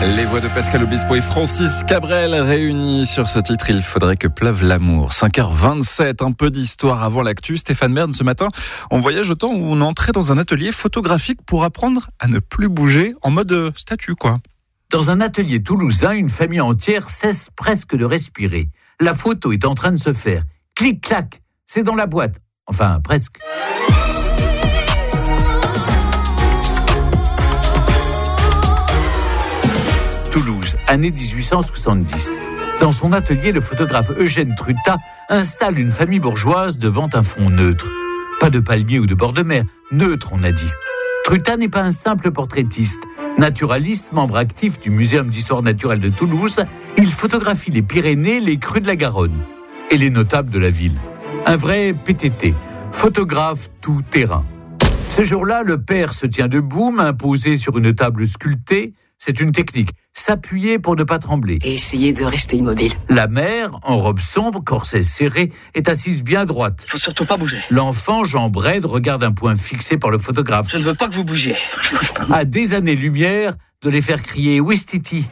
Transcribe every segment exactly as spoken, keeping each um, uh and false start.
Les voix de Pascal Obispo et Francis Cabrel réunis sur ce titre, il faudrait que pleuve l'amour. cinq heures vingt-sept, un peu d'histoire avant l'actu. Stéphane Bern, ce matin, on voyage au temps où on entrait dans un atelier photographique pour apprendre à ne plus bouger en mode statue, quoi. Dans un atelier toulousain, une famille entière cesse presque de respirer. La photo est en train de se faire. Clic-clac, c'est dans la boîte. Enfin, presque. Toulouse, année dix-huit cent soixante-dix. Dans son atelier, le photographe Eugène Trutat installe une famille bourgeoise devant un fond neutre. Pas de palmier ou de bord de mer, neutre on a dit. Trutat n'est pas un simple portraitiste. Naturaliste, membre actif du Muséum d'histoire naturelle de Toulouse, il photographie les Pyrénées, les crues de la Garonne et les notables de la ville. Un vrai P T T, photographe tout-terrain. Ce jour-là, le père se tient debout, main posée sur une table sculptée. C'est une technique, s'appuyer pour ne pas trembler. Et essayer de rester immobile. La mère, en robe sombre, corset serré, est assise bien droite. Faut surtout pas bouger. L'enfant, Jean Braide, regarde un point fixé par le photographe. Je ne veux pas que vous bougiez. À des années-lumière de les faire crier Ouistiti.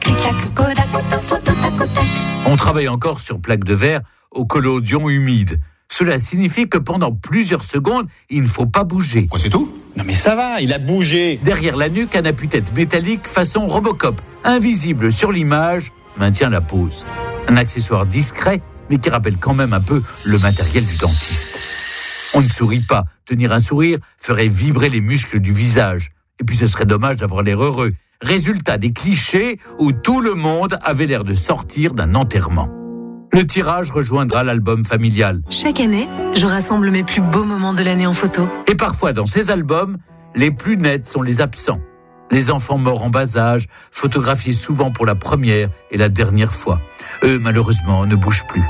On travaille encore sur plaque de verre au collodion humide. Cela signifie que pendant plusieurs secondes, il ne faut pas bouger. Quoi, c'est tout ? Non mais ça va, il a bougé. Derrière la nuque, un appui-tête métallique façon Robocop, invisible sur l'image, maintient la pose. Un accessoire discret, mais qui rappelle quand même un peu le matériel du dentiste. On ne sourit pas. Tenir un sourire ferait vibrer les muscles du visage. Et puis ce serait dommage d'avoir l'air heureux. Résultat des clichés où tout le monde avait l'air de sortir d'un enterrement. Le tirage rejoindra l'album familial. Chaque année, je rassemble mes plus beaux moments de l'année en photo. Et parfois, dans ces albums, les plus nets sont les absents. Les enfants morts en bas âge, photographiés souvent pour la première et la dernière fois. Eux, malheureusement, ne bougent plus.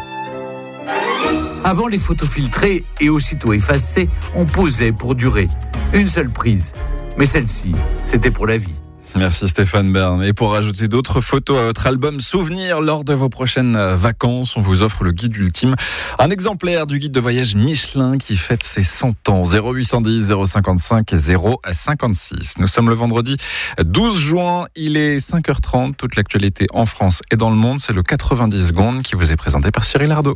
Avant, les photos filtrées et aussitôt effacées, on posait pour durer. Une seule prise. Mais celle-ci, c'était pour la vie. Merci Stéphane Bern. Et pour rajouter d'autres photos à votre album Souvenirs lors de vos prochaines vacances, on vous offre le guide ultime. Un exemplaire du guide de voyage Michelin qui fête ses cent ans. zéro huit cent dix, zéro cinquante-cinq, zéro cinquante-six. Nous sommes le vendredi douze juin. Il est cinq heures trente. Toute l'actualité en France et dans le monde. C'est le quatre-vingt-dix secondes qui vous est présenté par Cyril Ardo.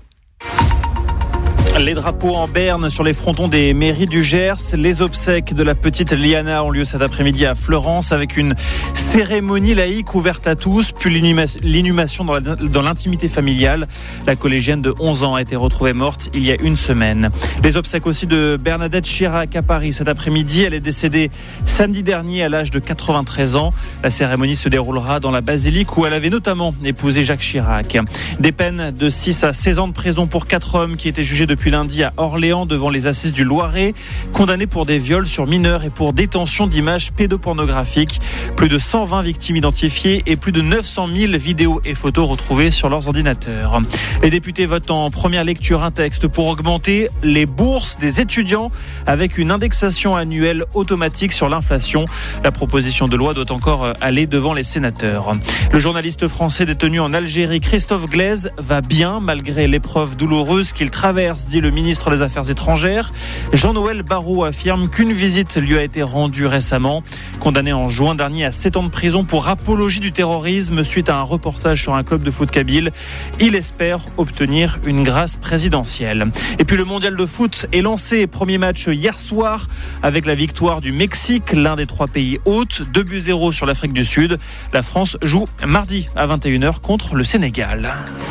Les drapeaux en berne sur les frontons des mairies du Gers. Les obsèques de la petite Liana ont lieu cet après-midi à Fleurance avec une cérémonie laïque ouverte à tous, puis l'inhumation dans, la, dans l'intimité familiale. La collégienne de onze ans a été retrouvée morte il y a une semaine. Les obsèques aussi de Bernadette Chirac à Paris cet après-midi. Elle est décédée samedi dernier à l'âge de quatre-vingt-treize ans. La cérémonie se déroulera dans la basilique où elle avait notamment épousé Jacques Chirac. Des peines de six à seize ans de prison pour quatre hommes qui étaient jugés depuis lundi à Orléans devant les assises du Loiret, condamnés pour des viols sur mineurs et pour détention d'images pédopornographiques. Plus de cent vingt victimes identifiées et plus de neuf cent mille vidéos et photos retrouvées sur leurs ordinateurs. Les députés votent en première lecture un texte pour augmenter les bourses des étudiants avec une indexation annuelle automatique sur l'inflation. La proposition de loi doit encore aller devant les sénateurs. Le journaliste français détenu en Algérie, Christophe Glaise, va bien malgré l'épreuve douloureuse qu'il traverse, dit le ministre des Affaires étrangères. Jean-Noël Barrot affirme qu'une visite lui a été rendue récemment. Condamné en juin dernier à sept ans de prison pour apologie du terrorisme suite à un reportage sur un club de foot kabyle, il espère obtenir une grâce présidentielle. Et puis le mondial de foot est lancé. Premier match hier soir avec la victoire du Mexique, l'un des trois pays hôtes, deux buts zéro sur l'Afrique du Sud. La France joue mardi à vingt et une heures contre le Sénégal.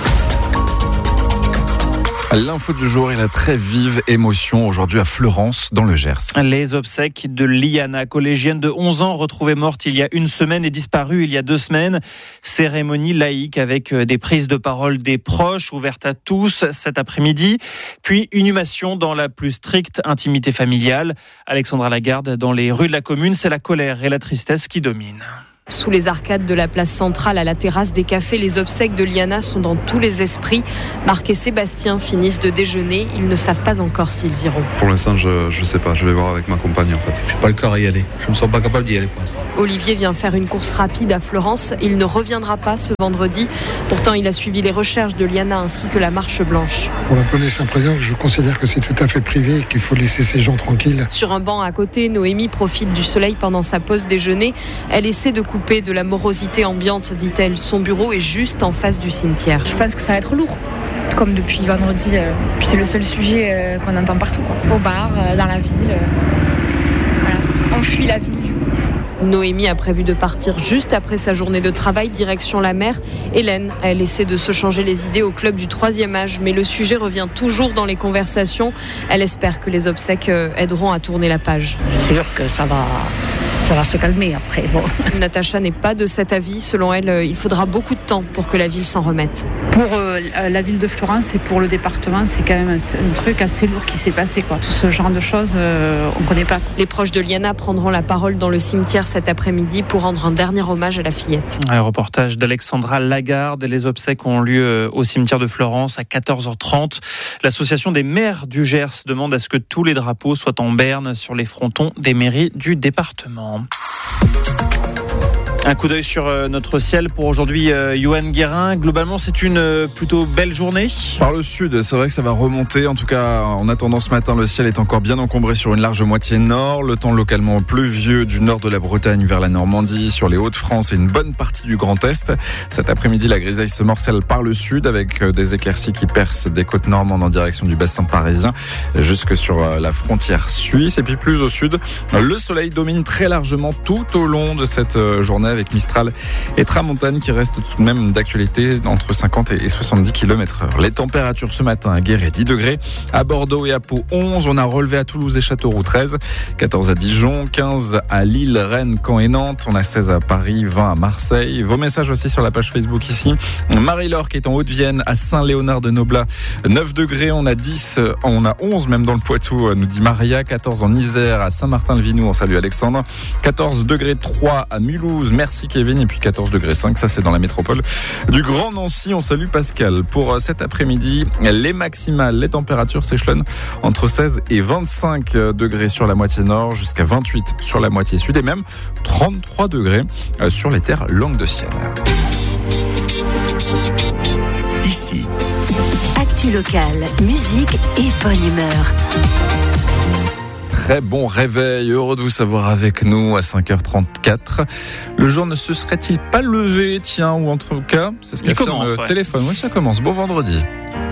L'info du jour et la très vive émotion aujourd'hui à Fleurance, dans le Gers. Les obsèques de Liana, collégienne de onze ans, retrouvée morte il y a une semaine et disparue il y a deux semaines. Cérémonie laïque avec des prises de parole des proches ouvertes à tous cet après-midi. Puis inhumation dans la plus stricte intimité familiale. Alexandra Lagarde, dans les rues de la commune, c'est la colère et la tristesse qui dominent. Sous les arcades de la place centrale à la terrasse des cafés, les obsèques de Liana sont dans tous les esprits. Marc et Sébastien finissent de déjeuner. Ils ne savent pas encore s'ils iront. Pour l'instant, je ne sais pas. Je vais voir avec ma compagne en fait. Je n'ai pas le cœur à y aller. Je ne me sens pas capable d'y aller pour l'instant. Olivier vient faire une course rapide à Fleurance. Il ne reviendra pas ce vendredi. Pourtant, il a suivi les recherches de Liana ainsi que la marche blanche. Pour la police, un président, je considère que c'est tout à fait privé et qu'il faut laisser ces gens tranquilles. Sur un banc à côté, Noémie profite du soleil pendant sa pause déjeuner. Elle essaie de couper de la morosité ambiante, dit-elle. Son bureau est juste en face du cimetière. Je pense que ça va être lourd. Comme depuis vendredi, euh, puis c'est le seul sujet euh, qu'on entend partout, quoi. Au bar, euh, dans la ville. Euh, voilà. On fuit la ville du coup. Noémie a prévu de partir juste après sa journée de travail, direction la mer. Hélène, elle essaie de se changer les idées au club du troisième âge, mais le sujet revient toujours dans les conversations. Elle espère que les obsèques aideront à tourner la page. C'est sûr que ça va... Ça va se calmer après. Bon. Natacha n'est pas de cet avis. Selon elle, il faudra beaucoup de temps pour que la ville s'en remette. Pour euh, la ville de Florence et pour le département, c'est quand même un, un truc assez lourd qui s'est passé, quoi. Tout ce genre de choses, euh, on ne connaît pas. Les proches de Liana prendront la parole dans le cimetière cet après-midi pour rendre un dernier hommage à la fillette. Un reportage d'Alexandra Lagarde. Les obsèques ont lieu au cimetière de Florence à quatorze heures trente. L'association des maires du Gers demande à ce que tous les drapeaux soient en berne sur les frontons des mairies du département. Un coup d'œil sur notre ciel pour aujourd'hui, Yoann Guérin. Globalement, c'est une plutôt belle journée. Par le sud, c'est vrai que ça va remonter. En tout cas, en attendant ce matin, le ciel est encore bien encombré sur une large moitié nord. Le temps localement pluvieux du nord de la Bretagne vers la Normandie, sur les Hauts-de-France et une bonne partie du Grand Est. Cet après-midi, la grisaille se morcelle par le sud avec des éclaircies qui percent des côtes normandes en direction du bassin parisien jusque sur la frontière suisse. Et puis plus au sud, le soleil domine très largement tout au long de cette journée, avec Mistral et Tramontane qui restent tout de même d'actualité entre cinquante et soixante-dix kilomètres heure. Les températures ce matin à Guéret dix degrés, à Bordeaux et à Pau onze, on a relevé à Toulouse et Châteauroux treize, quatorze à Dijon, quinze à Lille, Rennes, Caen et Nantes, on a seize à Paris, vingt à Marseille. Vos messages aussi sur la page Facebook ici. Marie-Laure qui est en Haute-Vienne, à Saint-Léonard-de-Noblat, neuf degrés, on a dix, on a onze même dans le Poitou, nous dit Maria, quatorze en Isère, à Saint-Martin-le-Vinou, on salue Alexandre, quatorze degrés trois à Mulhouse, merci Kevin, et puis quatorze degrés cinq, ça c'est dans la métropole du Grand Nancy. On salue Pascal. Pour cet après-midi, les maximales, les températures s'échelonnent entre seize et vingt-cinq degrés sur la moitié nord, jusqu'à vingt-huit sur la moitié sud et même trente-trois degrés sur les terres languedociennes. Ici, actu locale, musique et bonne humeur. Très bon réveil, heureux de vous savoir avec nous à cinq heures trente-quatre. Le jour ne se serait-il pas levé, tiens, ou en tout cas, c'est ce qu'a fait le téléphone. Oui, ça commence. Bon vendredi.